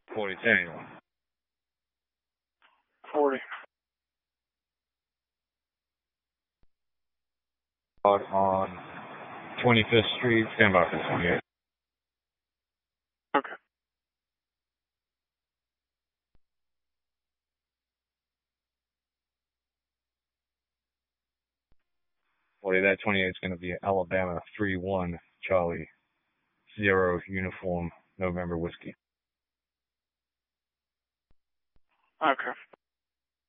40 Daniel. 40. Out on 25th Street, stand by for 28. Okay. 40, that 28 is going to be Alabama 3-1 Charlie 0 uniform November whiskey. Okay.